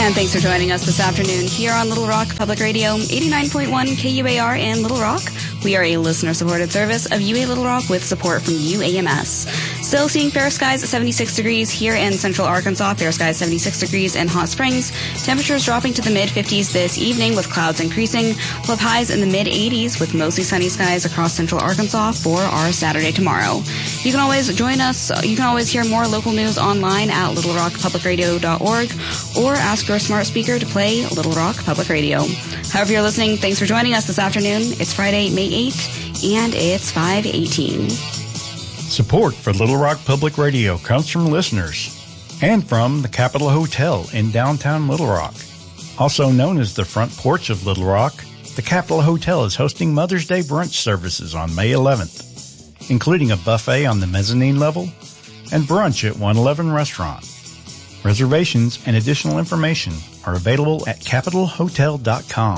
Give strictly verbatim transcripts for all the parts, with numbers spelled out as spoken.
And thanks for joining us this afternoon here on Little Rock Public Radio, eighty-nine point one K U A R in Little Rock. We are a listener-supported service of U A Little Rock with support from U A M S. Still seeing fair skies at seventy-six degrees here in central Arkansas. Fair skies seventy-six degrees in Hot Springs. Temperatures dropping to the mid-fifties this evening with clouds increasing. We'll have highs in the mid-eighties with mostly sunny skies across central Arkansas for our Saturday tomorrow. You can always join us. You can always hear more local news online at little rock public radio dot org or ask your smart speaker to play Little Rock Public Radio. However you're listening, thanks for joining us this afternoon. It's Friday, May eighth, and it's five eighteen. Support for Little Rock Public Radio comes from listeners and from the Capitol Hotel in downtown Little Rock. Also known as the front porch of Little Rock, the Capitol Hotel is hosting Mother's Day brunch services on May eleventh, including a buffet on the mezzanine level and brunch at one eleven Restaurant. Reservations and additional information are available at capitol hotel dot com.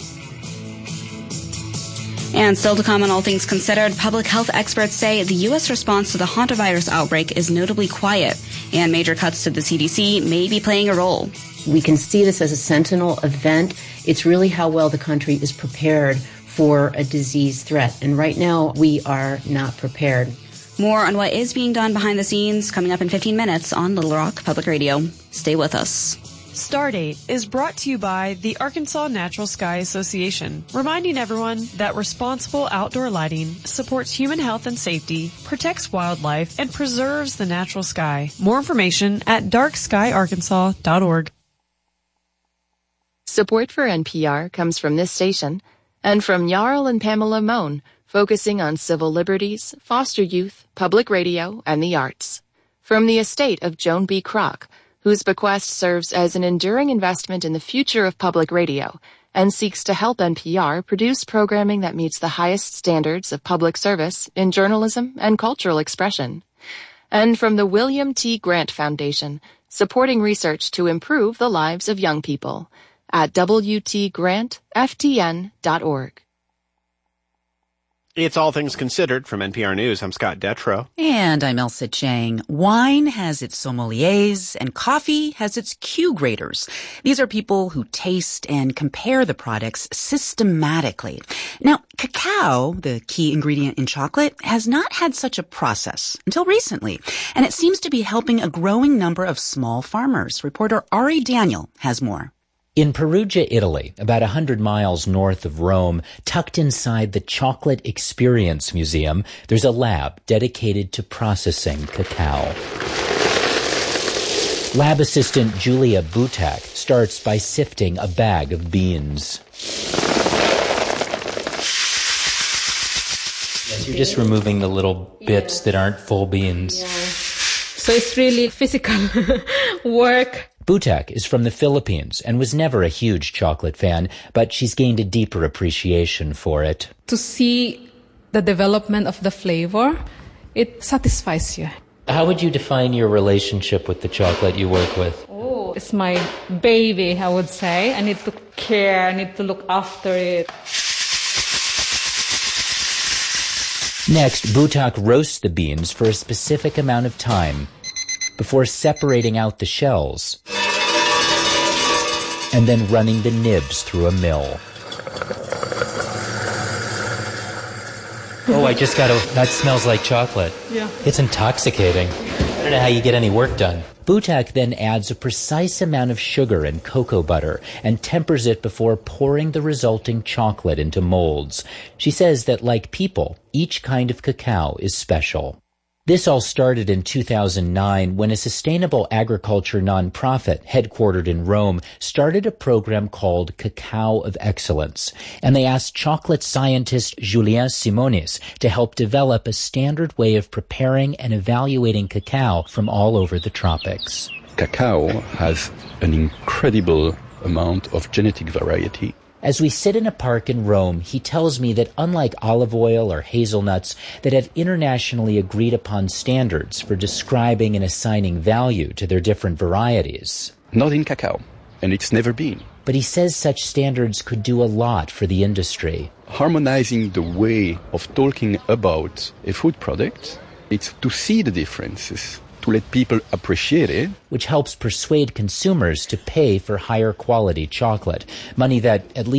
And still to come on All Things Considered, public health experts say the U S response to the hantavirus outbreak is notably quiet, and major cuts to the C D C may be playing a role. We can see this as a sentinel event. It's really how well the country is prepared for a disease threat. And right now, we are not prepared. More on what is being done behind the scenes coming up in fifteen minutes on Little Rock Public Radio. Stay with us. Stardate is brought to you by the Arkansas Natural Sky Association, reminding everyone that responsible outdoor lighting supports human health and safety, protects wildlife, and preserves the natural sky. More information at dark sky arkansas dot org. Support for N P R comes from this station and from Jarl and Pamela Mohn, focusing on civil liberties, foster youth, public radio, and the arts. From the estate of Joan B. Kroc, whose bequest serves as an enduring investment in the future of public radio and seeks to help N P R produce programming that meets the highest standards of public service in journalism and cultural expression. And from the William T. Grant Foundation, supporting research to improve the lives of young people at w t grant f t n dot org. It's All Things Considered from N P R News. I'm Scott Detrow. And I'm Elsa Chang. Wine has its sommeliers and coffee has its Q graders. These are people who taste and compare the products systematically. Now, cacao, the key ingredient in chocolate, has not had such a process until recently, and it seems to be helping a growing number of small farmers. Reporter Ari Daniel has more. In Perugia, Italy, about one hundred miles north of Rome, tucked inside the Chocolate Experience Museum, there's a lab dedicated to processing cacao. Lab assistant Julia Butak starts by sifting a bag of beans. Yes, you're just removing the little bits that aren't full beans. Yeah. So it's really physical work. Butak is from the Philippines and was never a huge chocolate fan, but she's gained a deeper appreciation for it. To see the development of the flavor, it satisfies you. How would you define your relationship with the chocolate you work with? Oh, it's my baby, I would say. I need to care, I need to look after it. Next, Butak roasts the beans for a specific amount of time before separating out the shells and then running the nibs through a mill. Oh, I just got a... That smells like chocolate. Yeah. It's intoxicating. I don't know how you get any work done. Butak then adds a precise amount of sugar and cocoa butter and tempers it before pouring the resulting chocolate into molds. She says that, like people, each kind of cacao is special. This all started in two thousand nine when a sustainable agriculture nonprofit headquartered in Rome started a program called Cacao of Excellence, and they asked chocolate scientist Julien Simonis to help develop a standard way of preparing and evaluating cacao from all over the tropics. Cacao has an incredible amount of genetic variety. As we sit in a park in Rome, he tells me that unlike olive oil or hazelnuts that have internationally agreed upon standards for describing and assigning value to their different varieties. Not in cacao, and it's never been. But he says such standards could do a lot for the industry. Harmonizing the way of talking about a food product, it's to see the differences, to let people appreciate it. Which helps persuade consumers to pay for higher quality chocolate. Money that, at least